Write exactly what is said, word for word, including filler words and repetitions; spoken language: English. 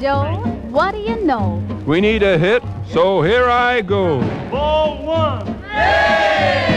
Joe, what do you know? We need a hit, so here I go. Ball one. Hey!